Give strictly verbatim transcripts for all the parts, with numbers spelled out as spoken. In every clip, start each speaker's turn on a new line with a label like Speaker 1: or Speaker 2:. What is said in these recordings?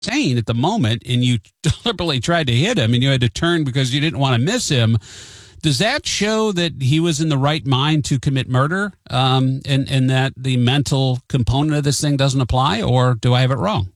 Speaker 1: insane at the moment, and you deliberately tried to hit him, and you had to turn because you didn't want to miss him. Does that show that he was in the right mind to commit murder, um, and, and that the mental component of this thing doesn't apply, or do I have it wrong?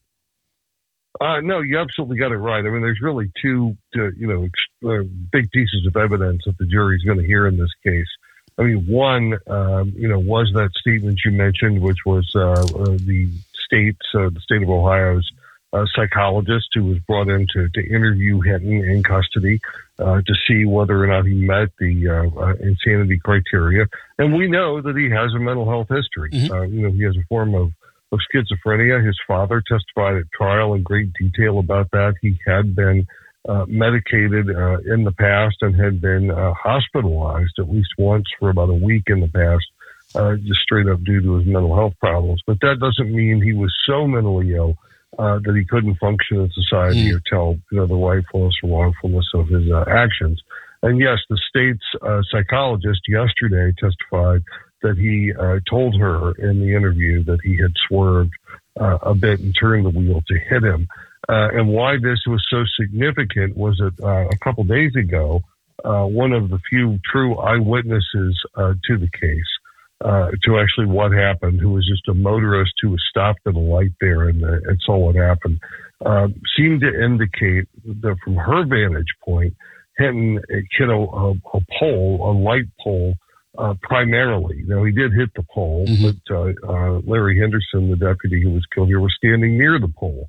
Speaker 2: Uh, no, you absolutely got it right. I mean, there's really two, uh, you know, uh, big pieces of evidence that the jury's going to hear in this case. I mean, one, um, you know, was that statement you mentioned, which was uh, uh, the state's, uh, the state of Ohio's uh, psychologist who was brought in to, to interview Hinton in custody uh, to see whether or not he met the uh, uh, insanity criteria. And we know that he has a mental health history. Mm-hmm. Uh, you know, he has a form of, of schizophrenia. His father testified at trial in great detail about that. He had been Uh, medicated uh, in the past and had been uh, hospitalized at least once for about a week in the past, uh, just straight up due to his mental health problems. But that doesn't mean he was so mentally ill uh, that he couldn't function in society mm. or tell you know, the rightfulness or wrongfulness of his uh, actions. And yes, the state's uh, psychologist yesterday testified that he uh, told her in the interview that he had swerved uh, a bit and turned the wheel to hit him. Uh, and why this was so significant was that uh, a couple days ago, uh, one of the few true eyewitnesses uh, to the case, uh, to actually what happened, who was just a motorist who was stopped at a light there and, uh, and saw what happened, uh, seemed to indicate that from her vantage point, Hinton hit a, a, a pole, a light pole, uh, primarily. Now, he did hit the pole, mm-hmm. but uh, uh, Larry Henderson, the deputy who was killed here, was standing near the pole.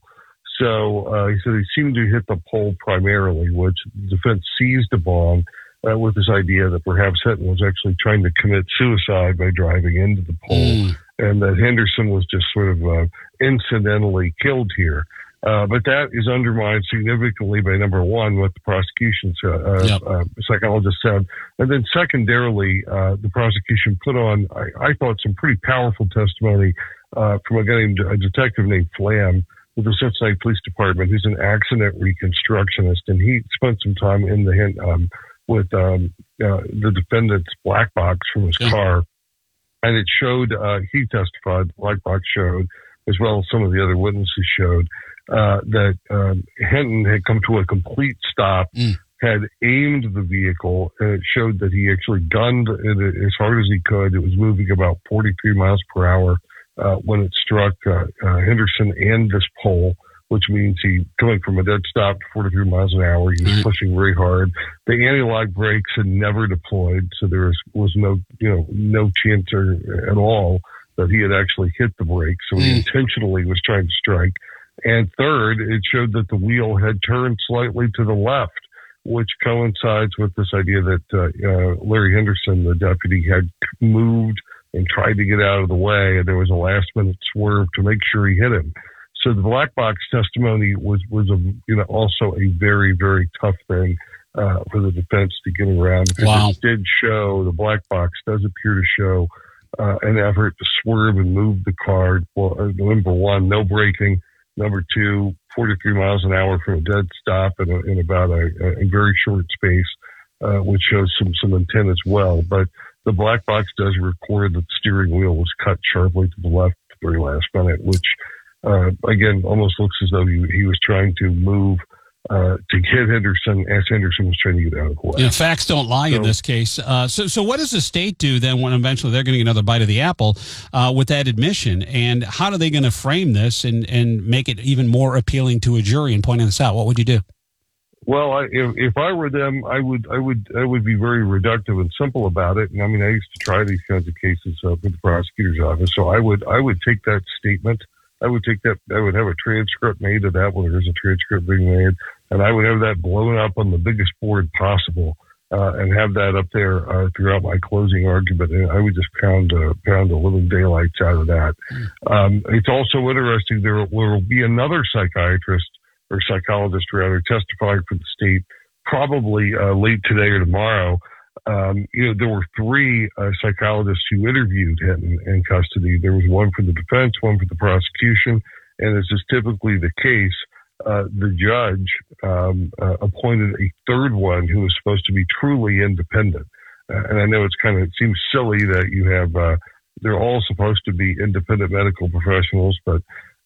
Speaker 2: So uh, he said he seemed to hit the pole primarily, which the defense seized upon uh, with this idea that perhaps Hinton was actually trying to commit suicide by driving into the pole, mm. and that Henderson was just sort of uh, incidentally killed here. Uh, but that is undermined significantly by, number one, what the prosecution's uh, yep. uh, psychologist said. And then secondarily, uh, the prosecution put on, I, I thought, some pretty powerful testimony uh, from a guy named, a detective named Flam, with the Cincinnati Police Department, who's an accident reconstructionist, and he spent some time in the um, with um, uh, the defendant's black box from his yeah. car, and it showed. Uh, he testified. The black box showed, as well as some of the other witnesses showed, uh, that um, Hinton had come to a complete stop, mm. had aimed the vehicle, and it showed that he actually gunned it as hard as he could. It was moving about forty-three miles per hour. Uh, when it struck uh, uh, Henderson and this pole, which means he coming from a dead stop to forty-three miles an hour. He was mm-hmm. pushing very hard. The anti-lock brakes had never deployed, so there was, was no, you know, no chance or, at all that he had actually hit the brakes. So he mm. intentionally was trying to strike. And third, it showed that the wheel had turned slightly to the left, which coincides with this idea that uh, uh, Larry Henderson, the deputy, had moved and tried to get out of the way, and there was a last-minute swerve to make sure he hit him. So the black box testimony was, was a, you know, also a very, very tough thing uh, for the defense to get around. Because
Speaker 1: wow.
Speaker 2: it did show, the black box does appear to show uh, an effort to swerve and move the car. Well, uh, number one, no braking. Number two, forty-three miles an hour from a dead stop in, a, in about a, a very short space, uh, which shows some, some intent as well. But the black box does record that the steering wheel was cut sharply to the left at the very last minute, which, uh, again, almost looks as though he, he was trying to move uh, to hit Henderson as Henderson was trying to get out of the way.
Speaker 1: Yeah, facts don't lie so, in this case. Uh, so, so what does the state do then when eventually they're getting another bite of the apple uh, with that admission? And how are they going to frame this and, and make it even more appealing to a jury and pointing this out? What would you do?
Speaker 2: Well, I, if, if I were them, I would, I would, I would be very reductive and simple about it. And I mean, I used to try these kinds of cases uh, with the prosecutor's office, so I would, I would take that statement. I would take that. I would have a transcript made of that when there's a transcript being made, and I would have that blown up on the biggest board possible, uh, and have that up there uh, throughout my closing argument. And I would just pound, uh, pound the living daylights out of that. Um, it's also interesting. There will be another psychiatrist. or psychologist rather, testifying for the state probably uh, late today or tomorrow. Um, you know, there were three uh, psychologists who interviewed him in, in custody. There was one for the defense, one for the prosecution, and as is typically the case, uh, the judge um, uh, appointed a third one who was supposed to be truly independent. Uh, and I know it's kind of, it seems silly that you have, uh, they're all supposed to be independent medical professionals, but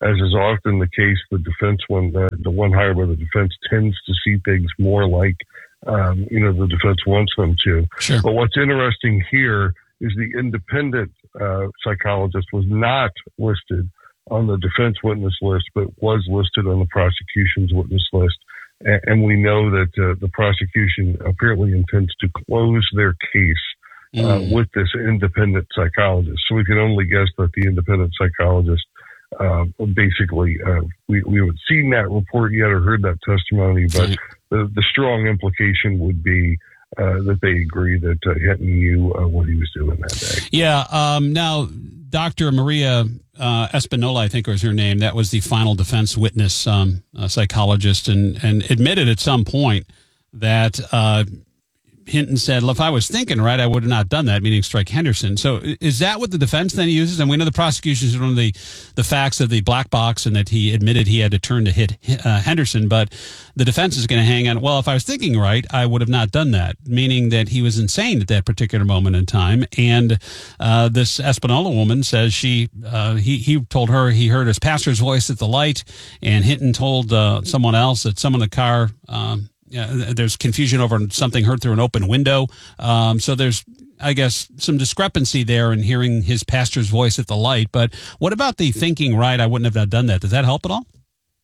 Speaker 2: as is often the case, the defense one, uh, the one hired by the defense tends to see things more like, um, you know, the defense wants them to.
Speaker 1: Sure.
Speaker 2: But what's interesting here is the independent uh, psychologist was not listed on the defense witness list, but was listed on the prosecution's witness list. And, and we know that uh, the prosecution apparently intends to close their case uh, mm. with this independent psychologist. So we can only guess that the independent psychologist Uh, basically, uh, we, we haven't seen that report yet or heard that testimony, but the, the strong implication would be uh, that they agree that uh, Hinton knew uh, what he was doing that day.
Speaker 1: Yeah. Um, now, Doctor Maria uh, Espinola, I think was her name, that was the final defense witness um, uh, psychologist, and, and admitted at some point that uh, Hinton said, well, if I was thinking right, I would have not done that, meaning strike Henderson. So is that what the defense then uses? And we know the prosecution is one of the, the facts of the black box and that he admitted he had to turn to hit uh, Henderson. But the defense is going to hang on, well, if I was thinking right, I would have not done that, meaning that he was insane at that particular moment in time. And uh, this Espinola woman says she uh, he, he told her he heard his pastor's voice at the light, and Hinton told uh, someone else that someone in the car um, Yeah, there's confusion over something heard through an open window. Um, so there's, I guess, some discrepancy there in hearing his pastor's voice at the light. But what about the thinking, right, I wouldn't have done that? Does that help at all?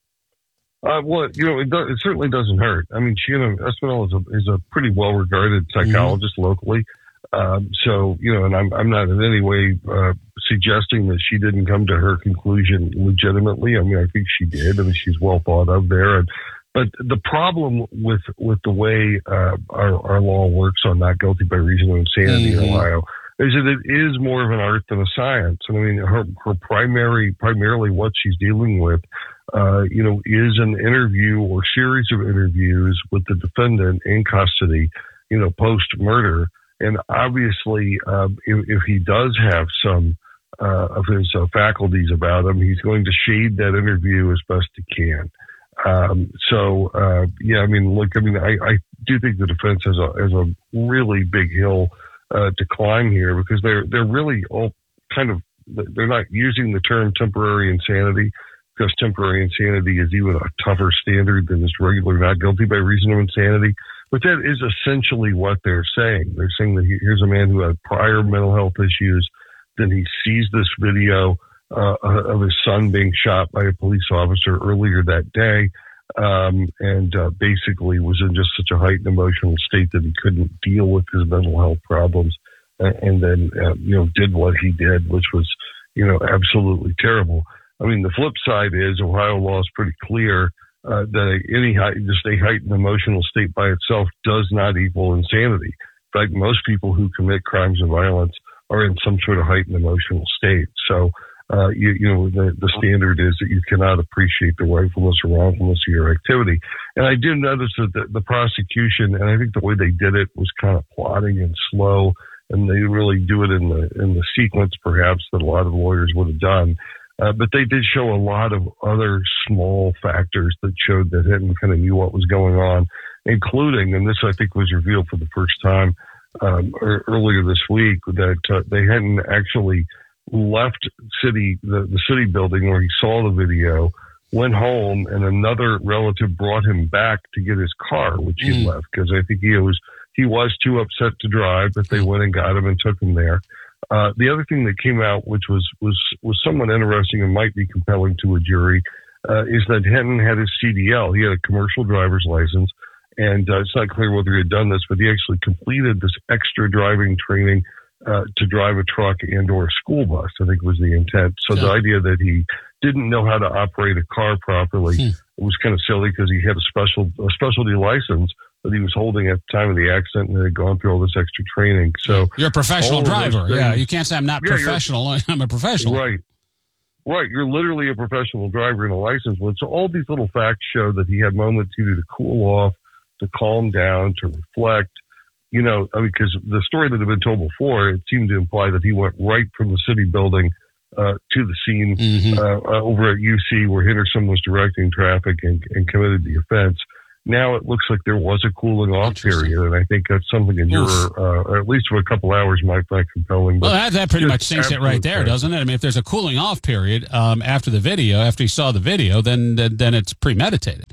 Speaker 2: Uh, well, you know, it, do, it certainly doesn't hurt. I mean, she, you know, Espinola is a, is a pretty well-regarded psychologist mm-hmm. locally. Um, so, you know, and I'm, I'm not in any way uh, suggesting that she didn't come to her conclusion legitimately. I mean, I think she did. I mean, she's well thought of there. And But the problem with with the way uh, our, our law works on not guilty by reason of insanity mm-hmm. in Ohio is that it is more of an art than a science. And I mean, her, her primary, primarily what she's dealing with, uh, you know, is an interview or series of interviews with the defendant in custody, you know, post murder. And obviously, uh, if, if he does have some uh, of his uh, faculties about him, he's going to shade that interview as best he can. Um, so, uh, yeah, I mean, look, I mean, I, I do think the defense has a, has a really big hill, uh, to climb here because they're, they're really all kind of, they're not using the term temporary insanity because temporary insanity is even a tougher standard than just regular not guilty by reason of insanity. But that is essentially what they're saying. They're saying that he, here's a man who had prior mental health issues. Then he sees this video Uh, of his son being shot by a police officer earlier that day, um, and uh, basically was in just such a heightened emotional state that he couldn't deal with his mental health problems, and, and then uh, you know did what he did, which was you know absolutely terrible. I mean, the flip side is Ohio law is pretty clear uh, that any just a heightened emotional state by itself does not equal insanity. In fact, most people who commit crimes of violence are in some sort of heightened emotional state. So. Uh, you, you know, the, the standard is that you cannot appreciate the rightfulness or wrongfulness of your activity. And I did notice that the, the prosecution, and I think the way they did it was kind of plodding and slow, and they really do it in the in the sequence perhaps that a lot of lawyers would have done. Uh, but they did show a lot of other small factors that showed that Hinton kind of knew what was going on, including, and this I think was revealed for the first time um, earlier this week, that uh, they hadn't actually left city the, the city building where he saw the video, went home, and another relative brought him back to get his car, which he mm. left because I think he was he was too upset to drive, but they went and got him and took him there. Uh, the other thing that came out, which was was was somewhat interesting and might be compelling to a jury, uh, is that Hinton had his C D L. He had a commercial driver's license, and uh, it's not clear whether he had done this, but he actually completed this extra driving training Uh, to drive a truck and or a school bus, I think was the intent. So yeah. the idea that he didn't know how to operate a car properly hmm. was kind of silly because he had a special a specialty license that he was holding at the time of the accident and had gone through all this extra training. So
Speaker 1: you're a professional driver. Things, yeah, you can't say I'm not yeah, professional. I'm a professional.
Speaker 2: Right. Right. You're literally a professional driver and a license one. So all these little facts show that he had moments either to cool off, to calm down, to reflect. You know, I mean, because the story that had been told before, it seemed to imply that he went right from the city building uh, to the scene mm-hmm. uh, uh, over at U C where Henderson was directing traffic and, and committed the offense. Now it looks like there was a cooling off period, and I think that's something a juror, uh, at least for a couple hours, might find compelling.
Speaker 1: Well, that, that pretty much sinks it right there, doesn't it? I mean, if there's a cooling off period um, after the video, after he saw the video, then then, then it's premeditated.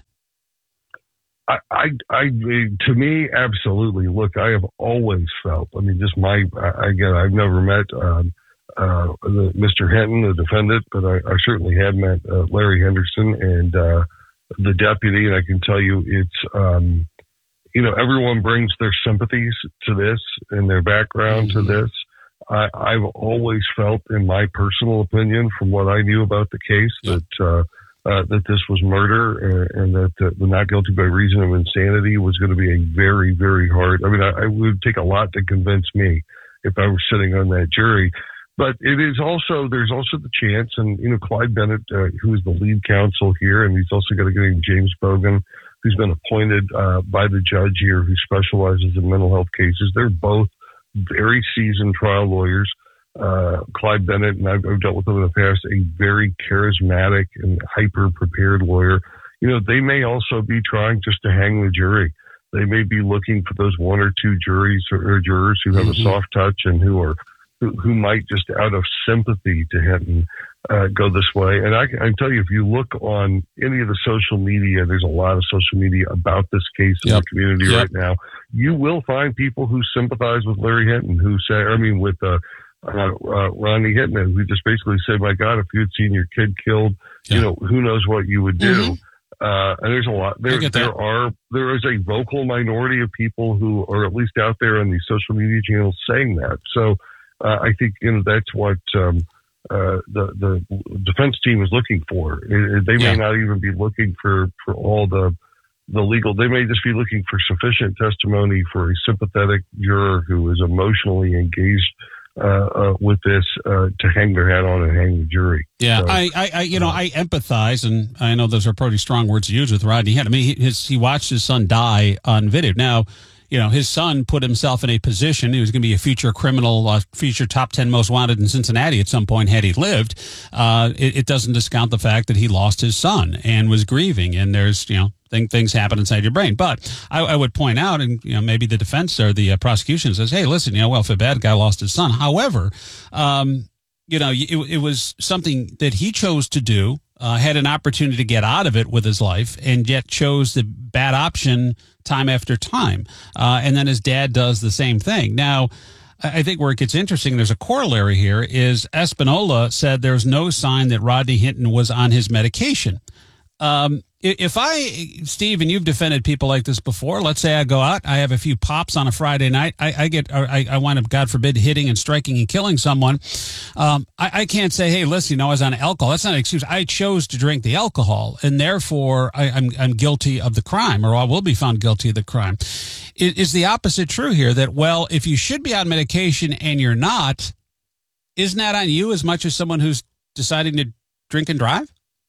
Speaker 2: I, I, I, to me, absolutely. Look, I have always felt. I mean, just my again, I've never met um, uh, the, Mister Hinton, the defendant, but I, I certainly have met uh, Larry Henderson and. Uh, the deputy, and I can tell you it's, um, you know, everyone brings their sympathies to this and their background mm-hmm. to this. I, I've always felt, in my personal opinion, from what I knew about the case, yeah. that uh, uh, that this was murder and, and that uh, the not guilty by reason of insanity was going to be a very, very hard. I mean, I, I would take a lot to convince me if I were sitting on that jury. But it is also, there's also the chance, and, you know, Clyde Bennett, uh, who is the lead counsel here, and he's also got a guy named James Bogan, who's been appointed uh, by the judge here, who specializes in mental health cases. They're both very seasoned trial lawyers. Uh, Clyde Bennett, and I've, I've dealt with him in the past, a very charismatic and hyper-prepared lawyer. You know, they may also be trying just to hang the jury. They may be looking for those one or two juries or, or jurors who have mm-hmm. a soft touch and who are Who, who might just out of sympathy to Hinton uh, go this way. And I can, I can tell you, if you look on any of the social media, there's a lot of social media about this case in
Speaker 1: yep.
Speaker 2: the community yep. right now. You will find people who sympathize with Larry Hinton, who say, I mean, with uh, uh, uh, Rodney Hinton, who just basically said, my God, if you had seen your kid killed, yeah. you know, who knows what you would do. Mm-hmm. Uh, and there's a lot, there, there are, there is a vocal minority of people who are at least out there on these social media channels saying that. So, Uh, I think, you know, that's what um, uh, the the defense team is looking for. It, they may yeah. not even be looking for, for all the the legal. They may just be looking for sufficient testimony for a sympathetic juror who is emotionally engaged uh, uh, with this uh, to hang their hat on and hang the jury.
Speaker 1: Yeah,
Speaker 2: so,
Speaker 1: I, I, I, you know, I empathize, and I know those are pretty strong words to use with Rodney Hinton. I mean, he, his, he watched his son die on video. Now, you know, his son put himself in a position, he was going to be a future criminal, uh, future top ten most wanted in Cincinnati at some point had he lived. Uh, it, it doesn't discount the fact that he lost his son and was grieving, and there's, you know, thing, things happen inside your brain. But I, I would point out, and, you know, maybe the defense or the uh, prosecution says, hey, listen, you know, well, if a bad guy lost his son. However, um, you know, it, it was something that he chose to do, uh, had an opportunity to get out of it with his life, and yet chose the bad option time after time. Uh, and then his dad does the same thing. Now, I think where it gets interesting, there's a corollary here, is Espinola said there's no sign that Rodney Hinton was on his medication. Um, if I, Steve, and you've defended people like this before, let's say I go out, I have a few pops on a Friday night, I, I get, I, I wind up, God forbid, hitting and striking and killing someone. Um, I, I can't say, hey, listen, you know, I was on alcohol. That's not an excuse. I chose to drink the alcohol, and therefore I, I'm, I'm guilty of the crime, or I will be found guilty of the crime. Is, is the opposite true here, that, well, if you should be on medication and you're not, isn't that on you as much as someone who's deciding to drink and drive?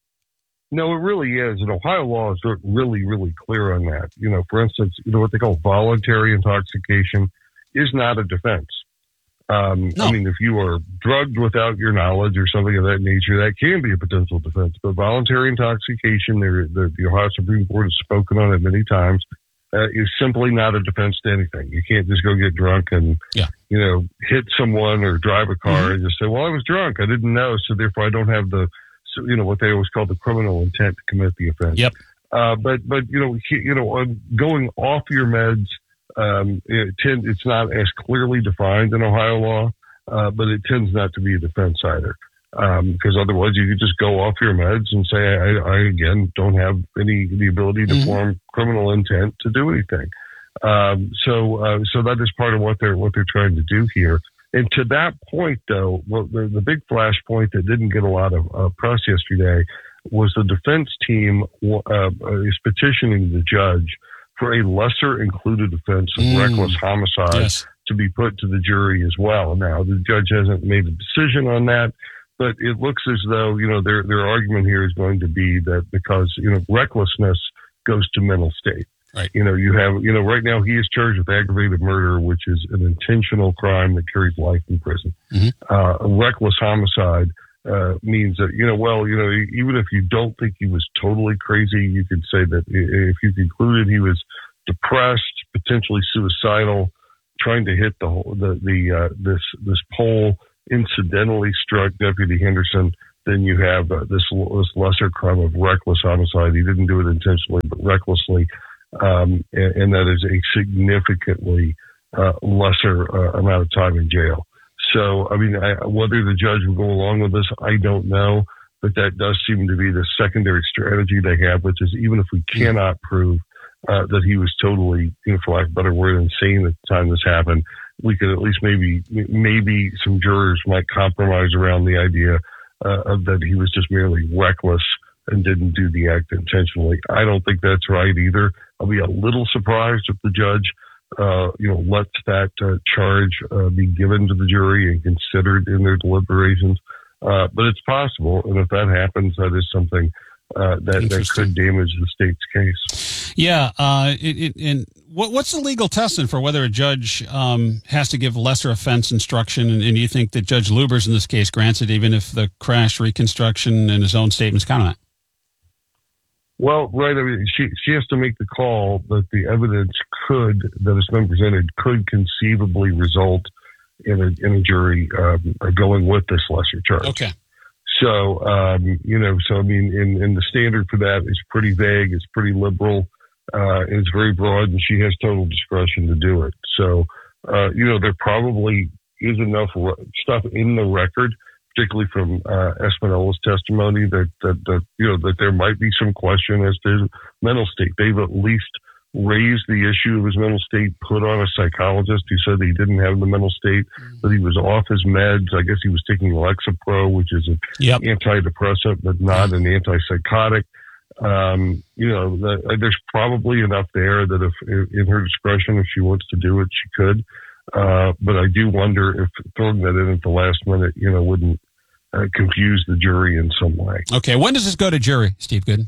Speaker 2: No, it really is. And Ohio law is really, really clear on that. You know, for instance, you know, what they call voluntary intoxication is not a defense. Um, no. I mean, if you are drugged without your knowledge or something of that nature, that can be a potential defense. But voluntary intoxication, the, the, the Ohio Supreme Court has spoken on it many times, uh, is simply not a defense to anything. You can't just go get drunk and, yeah. you know, hit someone or drive a car mm-hmm. and just say, well, I was drunk. I didn't know, so therefore I don't have the, you know, what they always call the criminal intent to commit the offense.
Speaker 1: Yep.
Speaker 2: Uh, but, but, you know, you know, going off your meds, um, it tend, it's not as clearly defined in Ohio law, uh, but it tends not to be a defense either. Um, because otherwise you could just go off your meds and say, I, I again, don't have any, the ability to mm-hmm. form criminal intent to do anything. Um, so, uh, so that is part of what they're, what they're trying to do here. And to that point, though, well, the, the big flashpoint that didn't get a lot of uh, press yesterday was the defense team uh, is petitioning the judge for a lesser included offense of mm. reckless homicide yes. to be put to the jury as well. Now, the judge hasn't made a decision on that, but it looks as though, you know, their their argument here is going to be that because, you know, recklessness goes to mental state.
Speaker 1: Right.
Speaker 2: You know, you have, you know, right now he is charged with aggravated murder, which is an intentional crime that carries life in prison. Mm-hmm. Uh, reckless homicide uh, means that, you know, well, you know, even if you don't think he was totally crazy, you could say that if you concluded he was depressed, potentially suicidal, trying to hit the the the uh, this this pole incidentally struck Deputy Henderson, then you have uh, this this lesser crime of reckless homicide. He didn't do it intentionally, but recklessly, um, and, and that is a significantly uh, lesser uh, amount of time in jail. So, I mean, I, whether the judge will go along with this, I don't know, but that does seem to be the secondary strategy they have, which is even if we cannot prove uh, that he was totally, you know, for lack of a better word, insane at the time this happened, we could at least maybe, maybe some jurors might compromise around the idea uh, of that he was just merely reckless and didn't do the act intentionally. I don't think that's right either. I'll be a little surprised if the judge Uh, you know, lets that uh, charge uh, be given to the jury and considered in their deliberations. Uh, but it's possible, and if that happens, that is something uh, that, that could damage the state's case.
Speaker 1: Yeah, uh, it, it, and what, what's the legal testing for whether a judge um, has to give lesser offense instruction? And, and you think that Judge Lubbers in this case grants it, even if the crash reconstruction in his own statement's kind of that?
Speaker 2: Well, right. I mean, she she has to make the call that the evidence could that has been presented could conceivably result in a in a jury um, going with this lesser charge.
Speaker 1: Okay.
Speaker 2: So um, you know, so I mean, in in the standard for that is pretty vague. It's pretty liberal. Uh, it's very broad, and she has total discretion to do it. So uh, you know, there probably is enough re- stuff in the record, particularly from uh, Espinola's testimony, that, that, that, you know, that there might be some question as to his mental state. They've at least raised the issue of his mental state, put on a psychologist who said that he didn't have the mental state, mm-hmm. that he was off his meds. I guess he was taking Lexapro, which is an yep. antidepressant, but not an antipsychotic. Um, you know, the, there's probably enough there that if, in her discretion, if she wants to do it, she could. Uh, but I do wonder if throwing that in at the last minute, you know, wouldn't uh, confuse the jury in some way.
Speaker 1: Okay. When does this go to jury, Steve Gooden?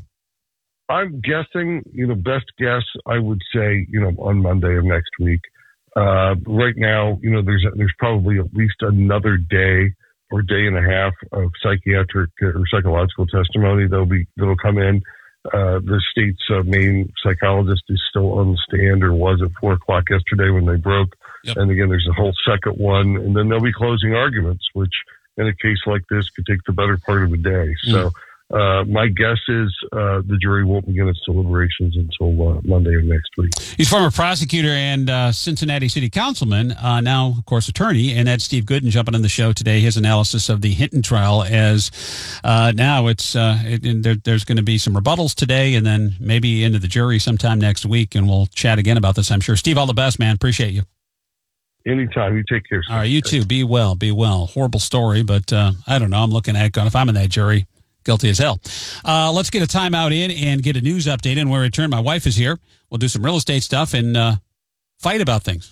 Speaker 2: I'm guessing, you know, best guess, I would say, you know, on Monday of next week. Uh, right now, you know, there's, there's probably at least another day or day and a half of psychiatric or psychological testimony that'll be, that'll come in. Uh, the state's uh, main psychologist is still on the stand, or was at four o'clock yesterday when they broke. Yep. And again, there's a whole second one, and then there'll be closing arguments, which in a case like this could take the better part of a day. Mm. So uh, my guess is uh, the jury won't begin its deliberations until uh, Monday of next week.
Speaker 1: He's former prosecutor and uh, Cincinnati City Councilman, uh, now, of course, attorney, and that's Steve Gooden jumping on the show today. His analysis of the Hinton trial, as uh, now it's uh, it, there, there's going to be some rebuttals today, and then maybe into the jury sometime next week, and we'll chat again about this, I'm sure. Steve, all the best, man. Appreciate you.
Speaker 2: Anytime. You take care.
Speaker 1: All right, you too. Be well. Be well. Horrible story, but uh, I don't know. I'm looking at it going, if I'm in that jury, guilty as hell. Uh, let's get a timeout in and get a news update. And when we return, my wife is here. We'll do some real estate stuff and uh, fight about things,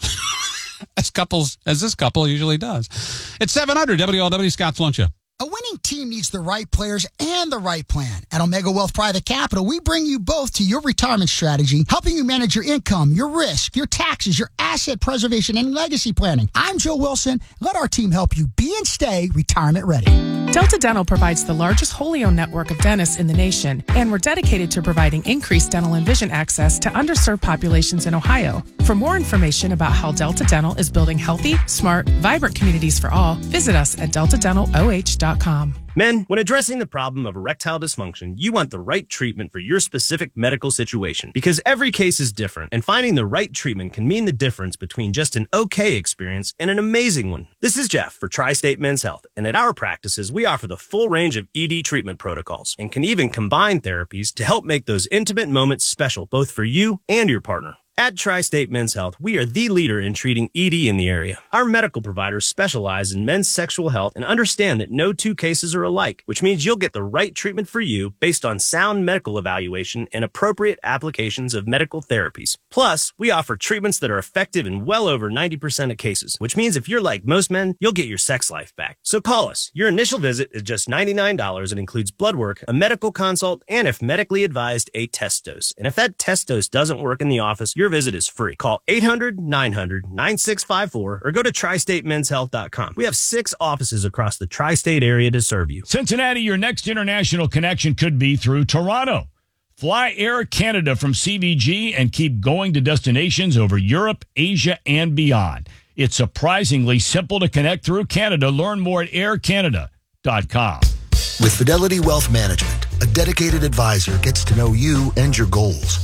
Speaker 1: as couples, as this couple usually does. It's seven hundred W L W, Scott's Lunch Show.
Speaker 3: A winning team needs the right players and the right plan. At Omega Wealth Private Capital, we bring you both to your retirement strategy, helping you manage your income, your risk, your taxes, your asset preservation, and legacy planning. I'm Joe Wilson. Let our team help you be and stay retirement ready.
Speaker 4: Delta Dental provides the largest wholly owned network of dentists in the nation, and we're dedicated to providing increased dental and vision access to underserved populations in Ohio. For more information about how Delta Dental is building healthy, smart, vibrant communities for all, visit us at delta dental o h dot com.
Speaker 5: Men, when addressing the problem of erectile dysfunction, you want the right treatment for your specific medical situation, because every case is different, and finding the right treatment can mean the difference between just an okay experience and an amazing one. This is Jeff for Tri-State Men's Health, and at our practices, we offer the full range of E D treatment protocols and can even combine therapies to help make those intimate moments special, both for you and your partner. At Tri-State Men's Health, we are the leader in treating E D in the area. Our medical providers specialize in men's sexual health and understand that no two cases are alike, which means you'll get the right treatment for you based on sound medical evaluation and appropriate applications of medical therapies. Plus, we offer treatments that are effective in well over ninety percent of cases, which means if you're like most men, you'll get your sex life back. So call us. Your initial visit is just ninety-nine dollars and includes blood work, a medical consult, and if medically advised, a test dose. And if that test dose doesn't work in the office, you're Your visit is free. Call eight hundred, nine hundred, nine six five four or go to tri state men's health dot com. We have six offices across the tri-state area to serve you.
Speaker 6: Cincinnati, your next international connection could be through Toronto. Fly Air Canada from C V G and keep going to destinations over Europe, Asia, and beyond. It's surprisingly simple to connect through Canada. Learn more at air canada dot com.
Speaker 7: With Fidelity Wealth Management, a dedicated advisor gets to know you and your goals.